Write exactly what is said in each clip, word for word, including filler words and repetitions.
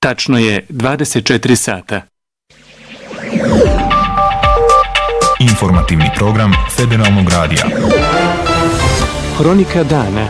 Tačno je dvadeset četiri sata. Informativni program Federalnog radija. Hronika dana.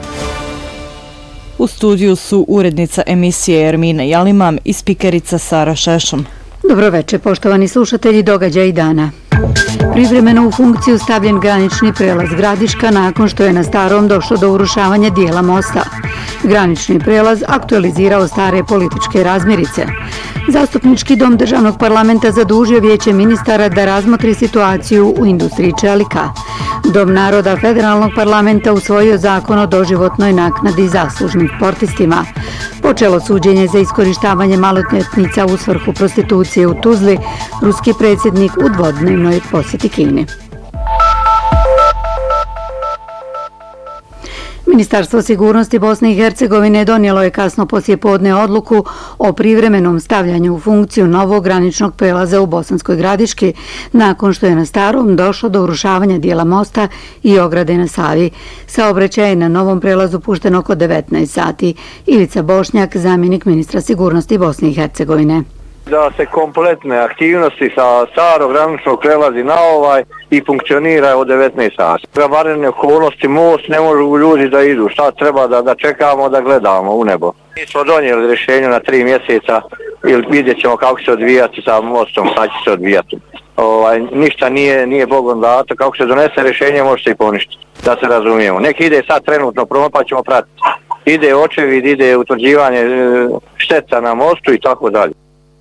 U studiju su urednica emisije Ermina Jalimam i spikerica Sara Šešom. Dobroveče, poštovani slušatelji događaja dana. Privremeno u funkciju stavljen granični prelaz Gradiška nakon što je na starom došlo do urušavanja dijela mosta. Granični prelaz aktualizirao stare političke razmirice. Zastupnički dom državnog parlamenta zadužio vijeće ministara da razmotri situaciju u industriji čelika. Dom naroda federalnog parlamenta usvojio zakon o doživotnoj naknadi zaslužnim sportistima. Počelo suđenje za iskorištavanje maloljetnica u svrhu prostitucije u Tuzli, ruski predsjednik u dvodnevnoj posjeti Kini. Ministarstvo sigurnosti Bosne i Hercegovine donijelo je kasno poslijepodne odluku o privremenom stavljanju u funkciju novog graničnog prelaza u Bosanskoj Gradiški, nakon što je na starom došlo do urušavanja dijela mosta i ograde na Savi. Saobraćaj je na novom prelazu pušten oko devetnaest sati. Ivica Bošnjak, zamjenik ministra sigurnosti Bosne i Hercegovine. Da se kompletne aktivnosti sa starog graničnog prelazi na ovaj i funkcionira od devetnaest sati. Vanredne okolnosti, most, ne mogu ljudi da idu. Šta treba da, da čekamo, da gledamo u nebo. Mi smo donijeli rješenje na tri mjeseca ili vidjet ćemo kako se odvijati sa mostom, šta će se odvijati. Ovaj, ništa nije, nije Bogom dato. Kako se donese rješenje, može se i poništiti. Da se razumijemo. Neki ide sad trenutno promo, pa ćemo pratiti. Ide očevid, ide utvrđivanje šteta na mostu i tako dalje.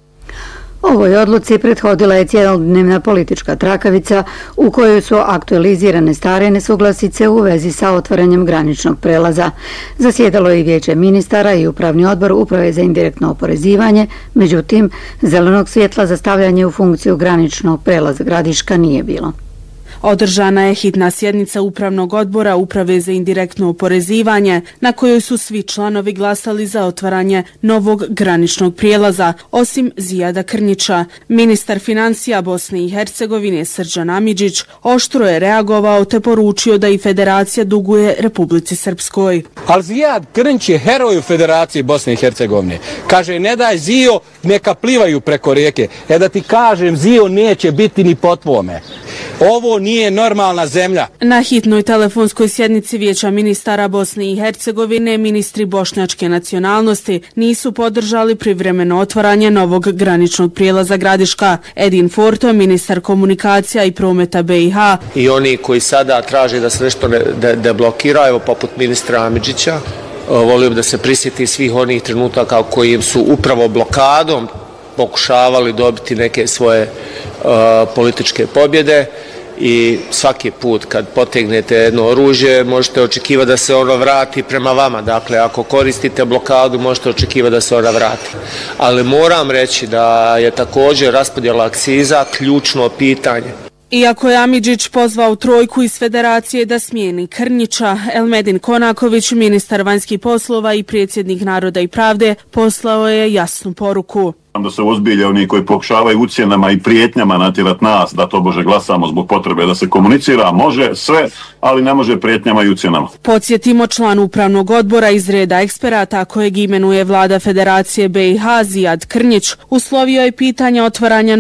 Ovoj odluci prethodila je cijelodnevna politička trakavica u kojoj su aktualizirane stare nesuglasice u vezi sa otvaranjem graničnog prelaza. Zasjedalo je i vijeće ministara i upravni odbor Uprave za indirektno oporezivanje, međutim, zelenog svjetla za stavljanje u funkciju graničnog prelaza Gradiška nije bilo. Održana je hitna sjednica Upravnog odbora Uprave za indirektno oporezivanje, na kojoj su svi članovi glasali za otvaranje novog graničnog prijelaza, osim Zijada Krnjića. Ministar financija Bosne i Hercegovine Srđan Amidžić oštro je reagovao te poručio da i federacija duguje Republici Srpskoj. Ali Zijad Krnjić je heroj u Federaciji Bosne i Hercegovine. Kaže, ne daj Zijo, neka plivaju preko rijeke. E da ti kažem, Zijo neće biti ni po tvome. Ovo nije normalna zemlja. Na hitnoj telefonskoj sjednici Vijeća ministara Bosne i Hercegovine ministri bošnjačke nacionalnosti nisu podržali privremeno otvaranje novog graničnog prijelaza Gradiška. Edin Forto, ministar komunikacija i prometa B i H. I oni koji sada traže da se nešto deblokira, evo poput ministra Amidžića, volio bi da se prisjeti svih onih trenutaka kojim su upravo blokadom pokušavali dobiti neke svoje uh, političke pobjede i svaki put kad potegnete jedno oružje možete očekivati da se ono vrati prema vama. Dakle, ako koristite blokadu možete očekivati da se ona vrati. Ali moram reći da je također raspodjela akciza ključno pitanje. Iako je Amidžić pozvao trojku iz federacije da smijeni Krnjića, Elmedin Konaković, ministar vanjskih poslova i predsjednik Naroda i pravde, poslao je jasnu poruku. Da se ozbilje oni koji pokušavaju ucjenama i prijetnjama natjerati nas da to bože glasamo zbog potrebe da se komunicira, može sve, ali ne može prijetnjama i ucjenama. Podsjetimo, član upravnog odbora iz reda eksperata kojeg imenuje vlada Federacije B i H Zijad Krnjić uslovio je pitanje otvaranja